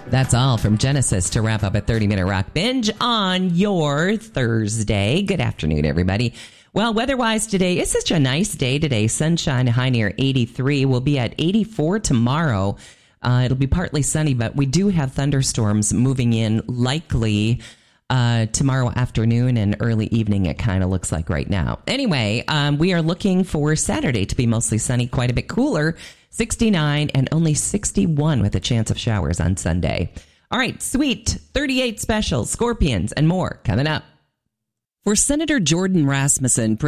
That's all from Genesis to wrap up a 30-minute rock binge on your Thursday. Good afternoon, everybody. Well, weather-wise today, it's such a nice day today. Sunshine, high near 83. We'll be at 84 tomorrow. It'll be partly sunny, but we do have thunderstorms moving in likely tomorrow afternoon and early evening, it kind of looks like right now. Anyway, we are looking for Saturday to be mostly sunny, quite a bit cooler. 69 and only 61 with a chance of showers on Sunday. All right, sweet 38 specials, Scorpions, and more coming up. For Senator Jordan Rasmussen,